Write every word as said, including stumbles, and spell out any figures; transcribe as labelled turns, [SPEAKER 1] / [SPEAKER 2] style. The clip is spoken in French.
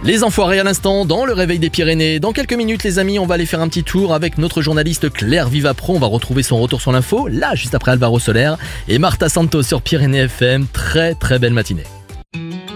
[SPEAKER 1] Les enfoirés à l'instant dans le réveil des Pyrénées. Dans quelques minutes les amis, on va aller faire un petit tour avec notre journaliste Claire Vivapro. On va retrouver son retour sur l'info, là juste après Alvaro Soler et Martha Santos sur Pyrénées F M. Très très belle matinée.